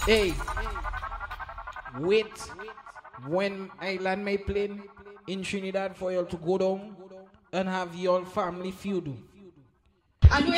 Hey, wait. When Island may plane in Trinidad for you to go down and have your family feud. And we